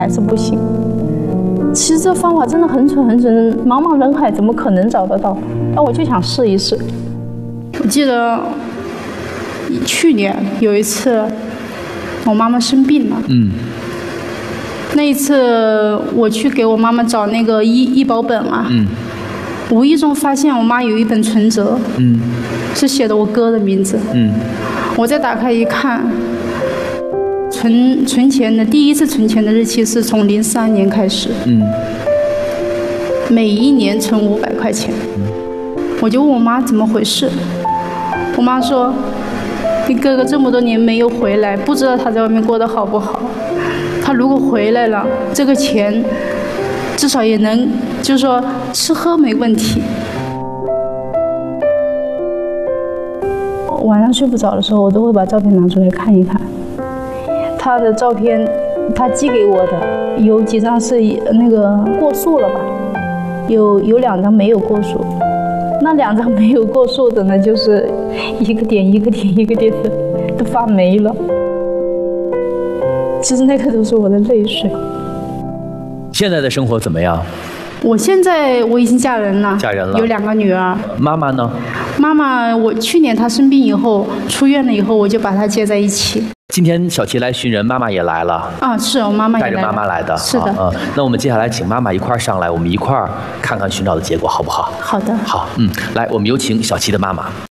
还是不行。其实这方法真的很蠢很蠢，茫茫人海怎么可能找得到？那我就想试一试。我记得去年有一次，我妈妈生病了。那一次我去给我妈妈找那个医保本啊。无意中发现我妈有一本存折。是写的我哥的名字。我再打开一看。存钱的第一次存钱的日期是从03年开始，每一年存500块钱。我就问我妈怎么回事，我妈说，你哥哥这么多年没有回来，不知道他在外面过得好不好。他如果回来了，这个钱至少也能，就是说吃喝没问题。晚上睡不着的时候，我都会把照片拿出来看一看。他的照片，他寄给我的有几张是那个过数了吧，有2张没有过数，那2张没有过数的呢，就是一个点一个点一个点的都发霉了。其实那个都是我的泪水。 现在的生活怎么样？ 我已经嫁人了，有2个女儿。 妈妈呢？ 妈妈，我去年她生病以后出院了以后，我就把她接在一起。 今天小琪来寻人，妈妈也来了。 是我妈妈也来了， 带着妈妈来的。 是的。 那我们接下来请妈妈一块儿上来，我们一块儿看看寻找的结果，好不好？ 好的。 好，来，我们有请小琪的妈妈。